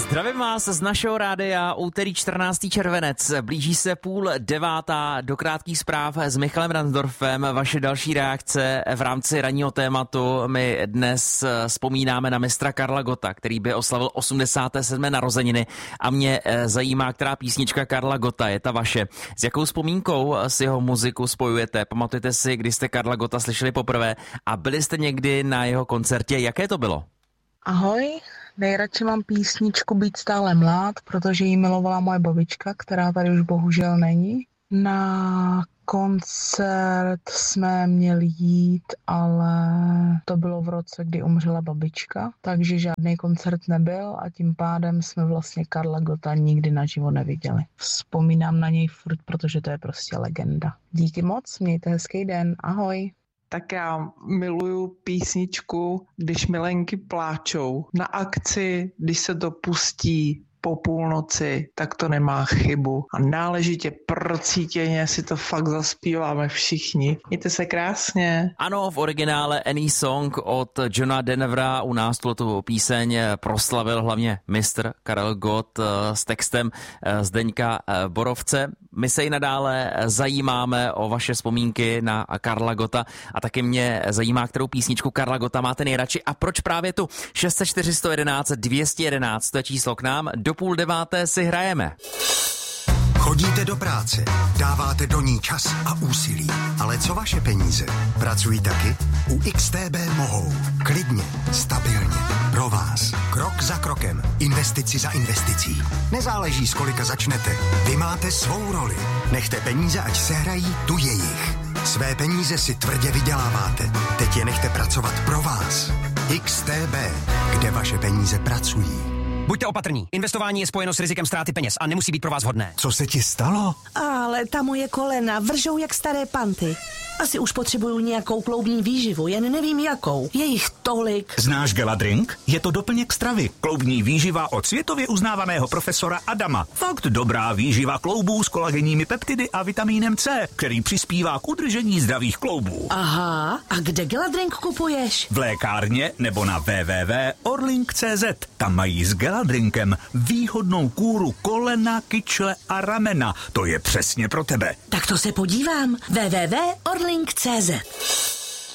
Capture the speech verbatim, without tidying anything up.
Zdravím vás z našeho rádia, úterý čtrnáctého červenec. Blíží se půl devátá, do krátkých zpráv s Michalem Ransdorfem. Vaše další reakce v rámci ranního tématu. My dnes vzpomínáme na mistra Karla Gotta, který by oslavil osmdesáté sedmé narozeniny. A mě zajímá, která písnička Karla Gotta je ta vaše. S jakou vzpomínkou si jeho muziku spojujete? Pamatujete si, kdy jste Karla Gotta slyšeli poprvé a byli jste někdy na jeho koncertě? Jaké to bylo? Ahoj. Nejradši mám písničku Být stále mlád, protože ji milovala moje babička, která tady už bohužel není. Na koncert jsme měli jít, ale to bylo v roce, kdy umřela babička, takže žádný koncert nebyl a tím pádem jsme vlastně Karla Gotta nikdy naživo neviděli. Vzpomínám na něj furt, protože to je prostě legenda. Díky moc, mějte hezký den, ahoj. Tak já miluju písničku Když milenky pláčou. Na akci, když se to pustí po půlnoci, tak to nemá chybu. A náležitě procítěně si to fakt zaspíváme všichni. Mějte se krásně. Ano, v originále Any Song od Johna Denvera u nás tu píseň proslavil hlavně mistr Karel Gott s textem Zdeňka Borovce. My se i nadále zajímáme o vaše vzpomínky na Karla Gotta a taky mě zajímá, kterou písničku Karla Gotta máte nejradši a proč právě tu. šest set čtyři sto jedenáct dvě stě jedenáct, to je číslo k nám. Do půl deváté si hrajeme. Chodíte do práce, dáváte do ní čas a úsilí. Ale co vaše peníze? Pracují taky? U X T B mohou. Klidně, stabilně, pro vás. Krok za krokem, investici za investicí. Nezáleží, z kolika začnete. Vy máte svou roli. Nechte peníze, ať se hrají tu jejich. Své peníze si tvrdě vyděláváte. Teď je nechte pracovat pro vás. X T B, kde vaše peníze pracují. Buďte opatrní. Investování je spojeno s rizikem ztráty peněz a nemusí být pro vás vhodné. Co se ti stalo? Ale ta moje kolena vržou jak staré panty. Asi už potřebuju nějakou kloubní výživu, jen nevím jakou. Je jich tolik. Znáš Geladrink? Je to doplněk stravy. Kloubní výživa od světově uznávaného profesora Adama. Fakt dobrá výživa kloubů s kolagenními peptidy a vitamínem C, který přispívá k udržení zdravých kloubů. Aha, a kde Geladrink kupuješ? V lékárně nebo na w w w tečka orlink tečka c z. Tam mají s Geladrinkem výhodnou kůru kolena, kyčle a ramena. To je přesně pro tebe. Tak to se podívám. w w w tečka orlink tečka c z.